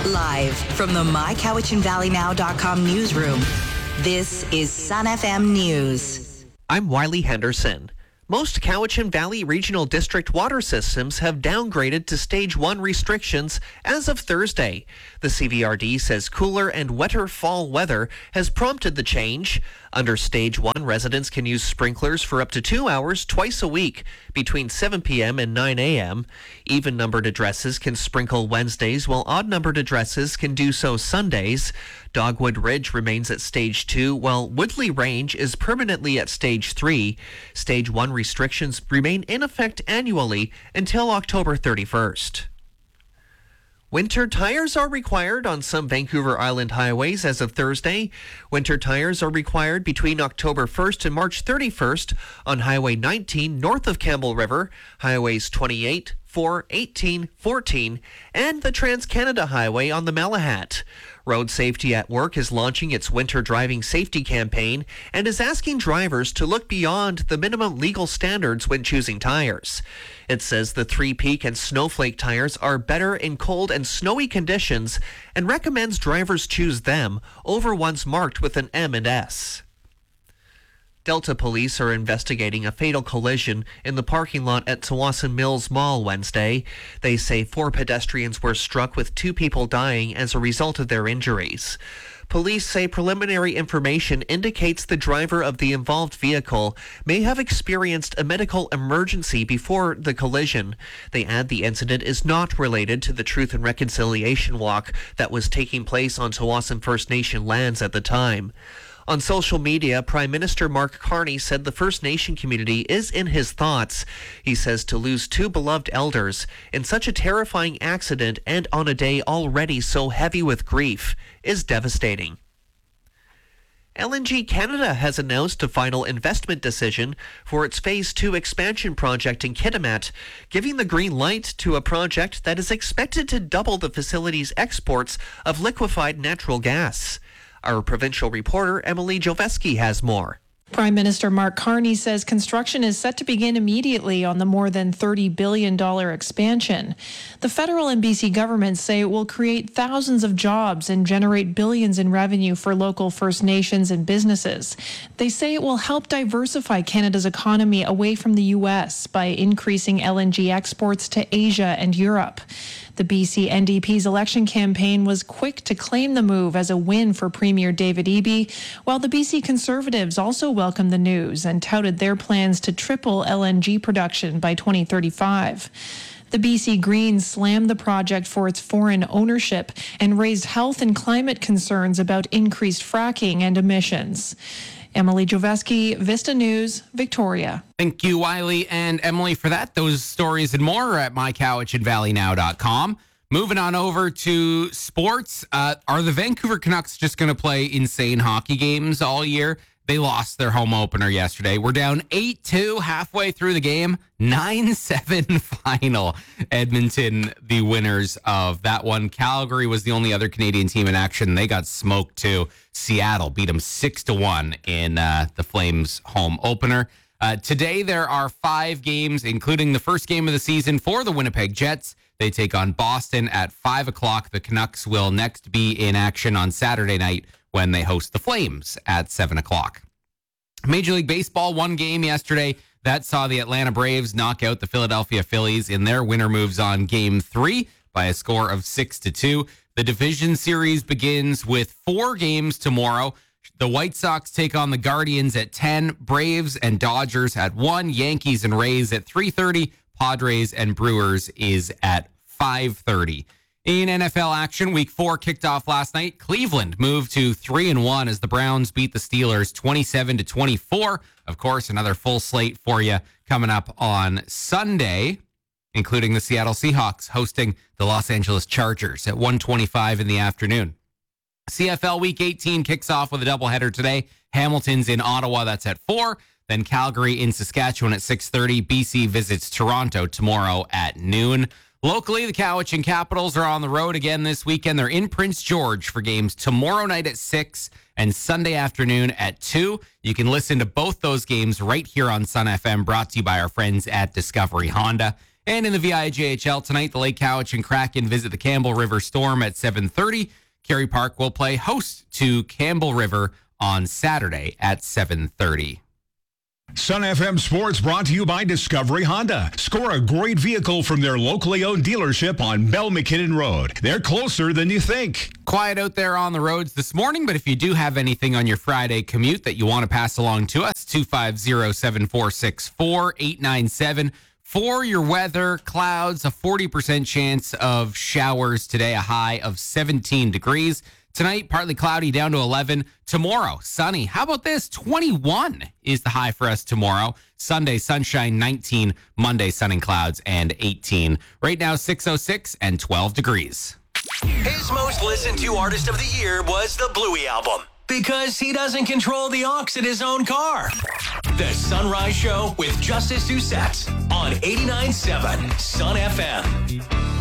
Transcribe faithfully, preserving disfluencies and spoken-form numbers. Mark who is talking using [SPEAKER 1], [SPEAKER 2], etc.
[SPEAKER 1] Live from the my cowichan valley now dot com newsroom, this is Sun F M News.
[SPEAKER 2] I'm Wiley Henderson. Most Cowichan Valley Regional District water systems have downgraded to Stage one restrictions as of Thursday. The C V R D says cooler and wetter fall weather has prompted the change. Under Stage one, residents can use sprinklers for up to two hours twice a week between seven p.m. and nine a.m. Even-numbered addresses can sprinkle Wednesdays, while odd-numbered addresses can do so Sundays. Dogwood Ridge remains at Stage two, while Woodley Range is permanently at Stage three. Stage one restrictions remain in effect annually until October thirty-first. Winter tires are required on some Vancouver Island highways as of Thursday. Winter tires are required between October first and March thirty-first on Highway nineteen north of Campbell River, Highways twenty-eight, four, eighteen, fourteen, and the Trans-Canada Highway on the Malahat. Road Safety at Work is launching its winter driving safety campaign and is asking drivers to look beyond the minimum legal standards when choosing tires. It says the Three Peak and Snowflake tires are better in cold and snowy conditions and recommends drivers choose them over ones marked with an M and S. Delta police are investigating a fatal collision in the parking lot at Tsawwassen Mills Mall Wednesday. They say four pedestrians were struck, with two people dying as a result of their injuries. Police say preliminary information indicates the driver of the involved vehicle may have experienced a medical emergency before the collision. They add the incident is not related to the Truth and Reconciliation Walk that was taking place on Tsawwassen First Nation lands at the time. On social media, Prime Minister Mark Carney said the First Nation community is in his thoughts. He says to lose two beloved elders in such a terrifying accident and on a day already so heavy with grief is devastating. L N G Canada has announced a final investment decision for its Phase two expansion project in Kitimat, giving the green light to a project that is expected to double the facility's exports of liquefied natural gas. Our provincial reporter, Emily Joveski, has more.
[SPEAKER 3] Prime Minister Mark Carney says construction is set to begin immediately on the more than thirty billion dollars expansion. The federal and B C governments say it will create thousands of jobs and generate billions in revenue for local First Nations and businesses. They say it will help diversify Canada's economy away from the U S by increasing L N G exports to Asia and Europe. The B C N D P's election campaign was quick to claim the move as a win for Premier David Eby, while the B C Conservatives also welcomed the news and touted their plans to triple L N G production by twenty thirty-five. The B C Greens slammed the project for its foreign ownership and raised health and climate concerns about increased fracking and emissions. Emily Joveski, Vista News, Victoria.
[SPEAKER 4] Thank you, Wiley and Emily, for that. Those stories and more are at my cowichan valley now dot com. Moving on over to sports. Uh, are the Vancouver Canucks just going to play insane hockey games all year? They lost their home opener yesterday. We're down eight two halfway through the game. nine seven final. Edmonton, the winners of that one. Calgary was the only other Canadian team in action. They got smoked too. Seattle beat them six to one in uh, the Flames home opener. Uh, today there are five games, including the first game of the season for the Winnipeg Jets. They take on Boston at five o'clock. The Canucks will next be in action on Saturday night when they host the Flames at seven o'clock. Major League Baseball, one game yesterday that saw the Atlanta Braves knock out the Philadelphia Phillies in their winner moves on game three by a score of six to two. The division series begins with four games tomorrow. The White Sox take on the Guardians at ten, Braves and Dodgers at one, Yankees and Rays at three thirty, Padres and Brewers is at five thirty. In N F L action, week four kicked off last night. Cleveland moved to three and one as the Browns beat the Steelers twenty-seven to twenty-four. Of course, another full slate for you coming up on Sunday, including the Seattle Seahawks hosting the Los Angeles Chargers at one twenty-five in the afternoon. C F L Week eighteen kicks off with a doubleheader today. Hamilton's in Ottawa, that's at four. Then Calgary in Saskatchewan at six thirty. B C visits Toronto tomorrow at noon. Locally, the Cowichan Capitals are on the road again this weekend. They're in Prince George for games tomorrow night at six and Sunday afternoon at two. You can listen to both those games right here on Sun F M, brought to you by our friends at Discovery Honda. And in the V I J H L tonight, the Lake Cowichan Kraken visit the Campbell River Storm at seven thirty. Kerry Park will play host to Campbell River on Saturday at seven thirty.
[SPEAKER 5] Sun F M Sports brought to you by Discovery Honda. Score a great vehicle from their locally owned dealership on Bell McKinnon Road. They're closer than you think.
[SPEAKER 4] Quiet out there on the roads this morning, but if you do have anything on your Friday commute that you want to pass along to us, two five zero, seven four six, four eight nine seven. For your weather, clouds, a forty percent chance of showers today, a high of seventeen degrees. Tonight, partly cloudy down to eleven. Tomorrow, sunny. How about this? twenty-one is the high for us tomorrow. Sunday, sunshine, nineteen. Monday, sun and clouds, and eighteen. Right now, six oh six and twelve degrees.
[SPEAKER 6] His most listened to artist of the year was the Bluey album, because he doesn't control the aux in his own car. The Sunrise Show with Justice Doucette on eighty-nine point seven Sun F M.